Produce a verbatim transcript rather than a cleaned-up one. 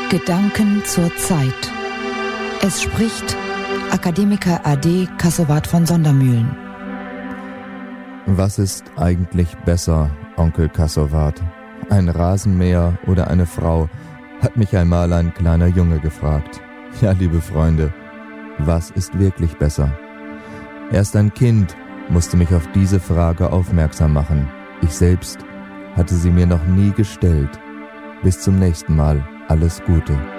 Gedanken zur Zeit. Es spricht Akademiker A D Kassowat von Sondermühlen. Was ist eigentlich besser, Onkel Kassowat? Ein Rasenmäher oder eine Frau, hat mich einmal ein kleiner Junge gefragt. Ja, liebe Freunde, was ist wirklich besser? Erst ein Kind musste mich auf diese Frage aufmerksam machen. Ich selbst hatte sie mir noch nie gestellt. Bis zum nächsten Mal. Alles Gute.